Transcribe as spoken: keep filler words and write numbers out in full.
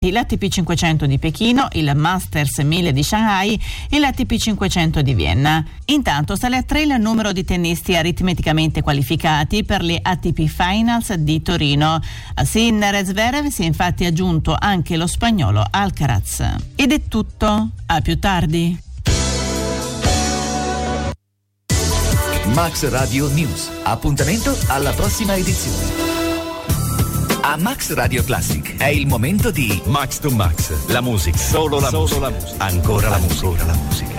l'A T P cinquecento di Pechino, il Masters mille di Shanghai e l'A T P cinquecento di Vienna. Intanto sale a tre il numero di tennisti aritmeticamente qualificati per le A T P Finals di Torino. A Sinner e Zverev si è infatti aggiunto anche lo spagnolo Alcaraz. Ed è tutto, a più tardi. Max Radio News. Appuntamento alla prossima edizione. A Max Radio Classic è il momento di Max to Max, la musica, solo la, solo musica. la musica, ancora la musica, ancora la musica.